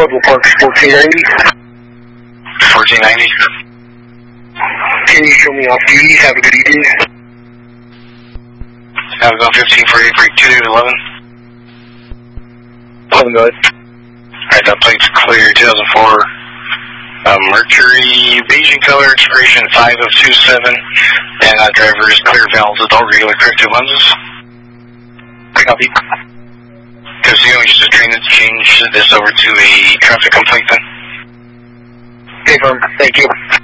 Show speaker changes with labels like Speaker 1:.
Speaker 1: Pueblo Park, 1490.
Speaker 2: 1490.
Speaker 1: Can you show me off duty? Have a good evening.
Speaker 2: Have gone 15 for 832 11.
Speaker 1: 11, go ahead.
Speaker 2: Alright, that plate's clear, 2004. Mercury, beige in color, expiration 5 of 27, and driver is clear valves with all regular corrective lenses.
Speaker 1: Copy.
Speaker 2: Casino, just a train to change this over to a traffic complaint then.
Speaker 1: Confirm. Thank you.